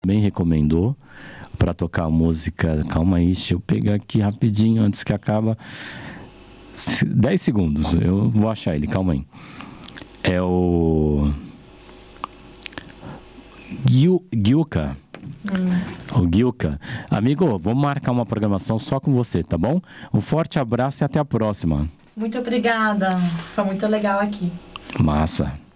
também recomendou para tocar a música. Calma aí, deixa eu pegar aqui rapidinho antes que acaba. 10 segundos, eu vou achar ele, calma aí. É o Gyuka. O Gyuka. Amigo, vamos marcar uma programação só com você, tá bom? Um forte abraço e até a próxima. Muito obrigada. Foi muito legal aqui. Massa.